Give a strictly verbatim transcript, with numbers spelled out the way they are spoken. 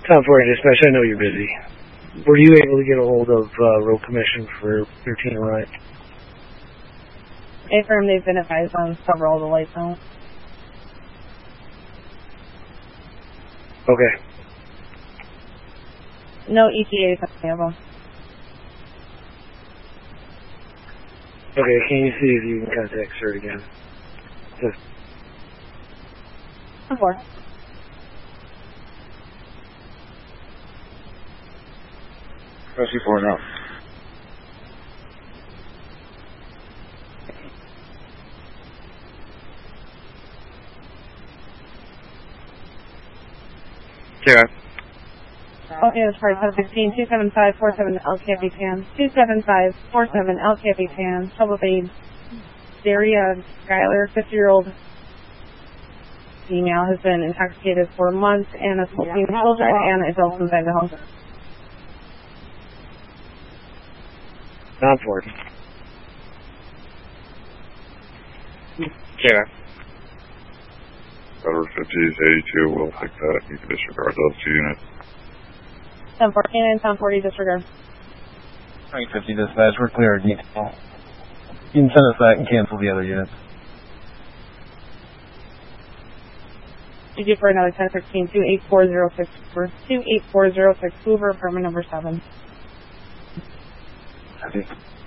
Tom Ford Dispatch, I know you're busy. Were you able to get a hold of uh, Road Commission for thirteen right? Affirm, they've been advised on several of the lights out. Okay. No E T A available. Okay, can you see if you can contact Sir again? Just Four. Rescue four now. Yeah. Okay, that's part seven sixteen, two seven five four seven El Capitan, two seven five four seven El Capitan, trouble aid, Daria Schuyler, fifty-year-old female, has been intoxicated for months and assaulting children and adults inside the home. Tom Ford. Yeah. Cover fifties, eighty-two, we'll take that. You can disregard those two units. ten fourteen and ten forty disregard. three fifty dispatch, we're clear. You can send us that and cancel the other units. You do for another ten sixteen, two eight four zero six for two eight four zero six Hoover, apartment number seven. Copy.